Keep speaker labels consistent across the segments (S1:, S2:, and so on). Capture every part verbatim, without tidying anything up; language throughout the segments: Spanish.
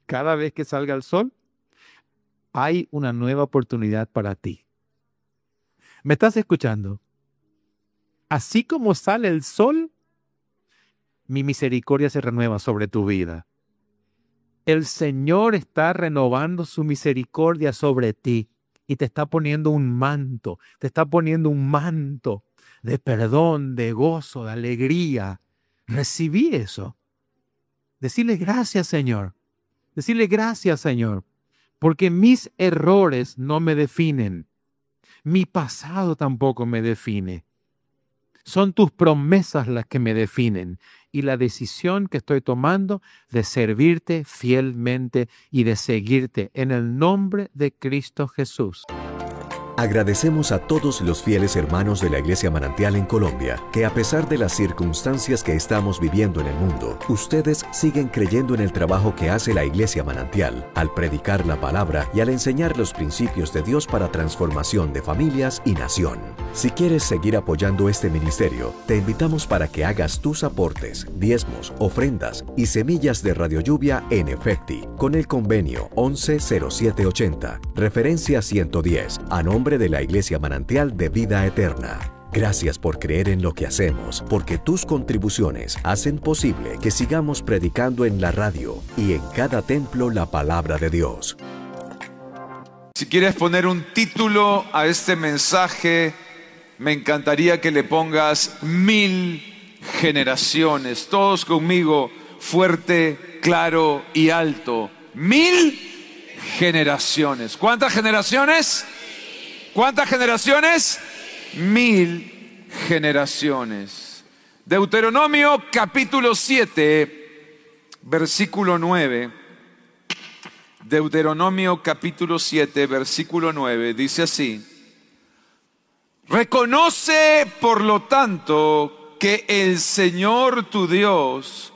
S1: Cada vez que salga el sol, hay una nueva oportunidad para ti. ¿Me estás escuchando? Así como sale el sol, mi misericordia se renueva sobre tu vida. El Señor está renovando su misericordia sobre ti y te está poniendo un manto, te está poniendo un manto de perdón, de gozo, de alegría. Recibí eso. Decirle gracias, Señor. Decirle gracias, Señor, porque mis errores no me definen. Mi pasado tampoco me define. Son tus promesas las que me definen y la decisión que estoy tomando de servirte fielmente y de seguirte en el nombre de Cristo Jesús.
S2: Agradecemos a todos los fieles hermanos de la Iglesia Manantial en Colombia, que a pesar de las circunstancias que estamos viviendo en el mundo, ustedes siguen creyendo en el trabajo que hace la Iglesia Manantial, al predicar la palabra y al enseñar los principios de Dios para transformación de familias y nación. Si quieres seguir apoyando este ministerio, te invitamos para que hagas tus aportes, diezmos, ofrendas y semillas de Radio Lluvia en Efecti, con el convenio once cero siete ochenta, referencia ciento diez, a nombre de la Iglesia Manantial de Vida Eterna. Gracias por creer en lo que hacemos, porque tus contribuciones hacen posible que sigamos predicando en la radio y en cada templo la palabra de Dios.
S3: Si quieres poner un título a este mensaje, me encantaría que le pongas mil generaciones. Todos conmigo, fuerte, claro y alto. Mil generaciones. ¿Cuántas generaciones? ¿Cuántas generaciones? Mil generaciones. Deuteronomio capítulo siete, versículo nueve. Deuteronomio capítulo siete, versículo nueve, dice así: reconoce, por lo tanto, que el Señor tu Dios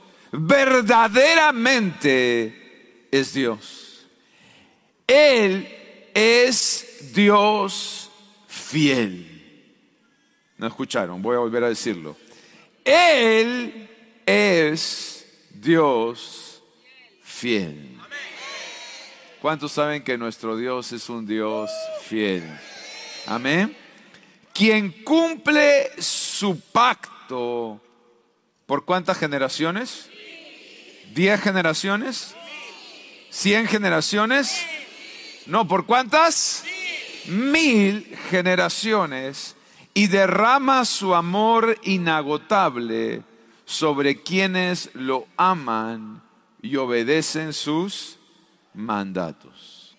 S3: verdaderamente es Dios. Él es Dios fiel. ¿No escucharon? Voy a volver a decirlo. Él es Dios fiel. ¿Cuántos saben que nuestro Dios es un Dios fiel? Amén. Quien cumple su pacto, ¿por cuántas generaciones? ¿Diez generaciones? ¿Cien generaciones? No, ¿por cuántas? Mil generaciones, y derrama su amor inagotable sobre quienes lo aman y obedecen sus mandatos.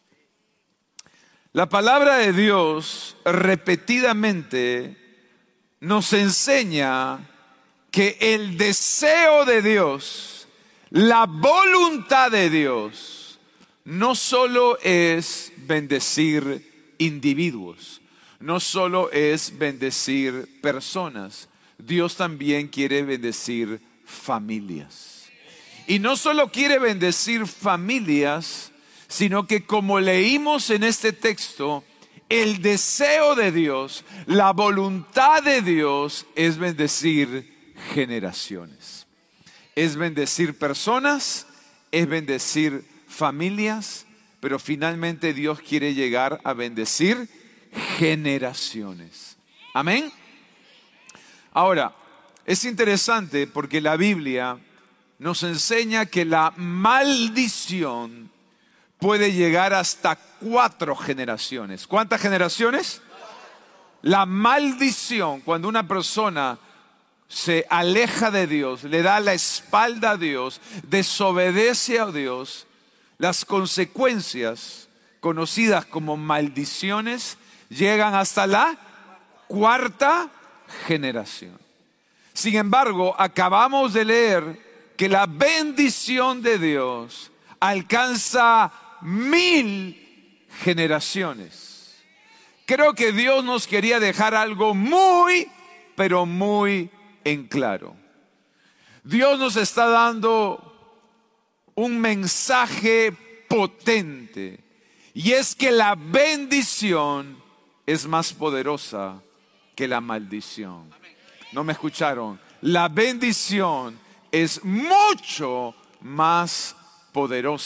S3: La palabra de Dios repetidamente nos enseña que el deseo de Dios, la voluntad de Dios, no solo es bendecir individuos, no solo es bendecir personas, Dios también quiere bendecir familias. Y no solo quiere bendecir familias, sino que, como leímos en este texto, el deseo de Dios, la voluntad de Dios es bendecir generaciones. Es bendecir personas, es bendecir familias, pero finalmente Dios quiere llegar a bendecir generaciones. Amén. Ahora, es interesante porque la Biblia nos enseña que la maldición puede llegar hasta cuatro generaciones. ¿Cuántas generaciones? La maldición, cuando una persona se aleja de Dios, le da la espalda a Dios, desobedece a Dios, las consecuencias conocidas como maldiciones llegan hasta la cuarta generación. Sin embargo, acabamos de leer que la bendición de Dios alcanza mil generaciones. Creo que Dios nos quería dejar algo muy, pero muy en claro. Dios nos está dando un mensaje potente, y es que la bendición es más poderosa que la maldición. ¿No me escucharon? La bendición es mucho más poderosa